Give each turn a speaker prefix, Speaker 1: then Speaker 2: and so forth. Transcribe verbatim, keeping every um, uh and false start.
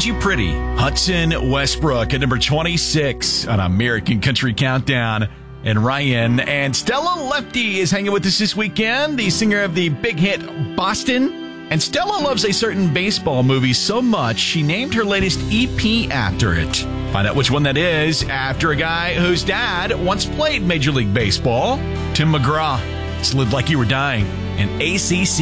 Speaker 1: find you pretty. Hudson Westbrook at number twenty-six on American Country Countdown. And Ryan and Stella Lefty is hanging with us this weekend, the singer of the big hit Boston. And Stella loves a certain baseball movie so much, she named her latest E P after it. Find out which one that is after a guy whose dad once played Major League Baseball, Tim McGraw. It's Live Like You Were Dying, an A C C